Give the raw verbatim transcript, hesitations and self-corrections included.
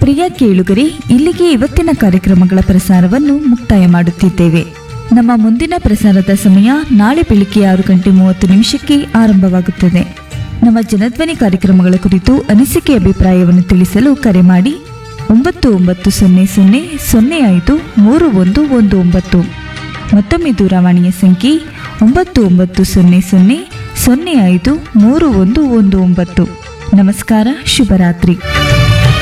ಪ್ರಿಯ ಕೇಳುಗರೆ, ಇಲ್ಲಿಗೆ ಇವತ್ತಿನ ಕಾರ್ಯಕ್ರಮಗಳ ಪ್ರಸಾರವನ್ನು ಮುಕ್ತಾಯ ಮಾಡುತ್ತಿದ್ದೇವೆ. ನಮ್ಮ ಮುಂದಿನ ಪ್ರಸಾರದ ಸಮಯ ನಾಳೆ ಬೆಳಿಗ್ಗೆ ಆರು ಗಂಟೆ ಮೂವತ್ತು ನಿಮಿಷಕ್ಕೆ ಆರಂಭವಾಗುತ್ತದೆ. ನಮ್ಮ ಜನಧ್ವನಿ ಕಾರ್ಯಕ್ರಮಗಳ ಕುರಿತು ಅನಿಸಿಕೆ ಅಭಿಪ್ರಾಯವನ್ನು ತಿಳಿಸಲು ಕರೆ ಮಾಡಿ ಒಂಬತ್ತು ಒಂಬತ್ತು ಸೊನ್ನೆ ಸೊನ್ನೆ ಸೊನ್ನೆ ಐದು ಮೂರು ಒಂದು ಒಂದು ಒಂಬತ್ತು. ಮತ್ತೊಮ್ಮೆ ದೂರವಾಣಿಯ ಸಂಖ್ಯೆ ಒಂಬತ್ತು ಒಂಬತ್ತು ಸೊನ್ನೆ ಸೊನ್ನೆ ಸೊನ್ನೆ ಐದು ಮೂರು ಒಂದು ಒಂದು ಒಂಬತ್ತು. ನಮಸ್ಕಾರ, ಶುಭರಾತ್ರಿ.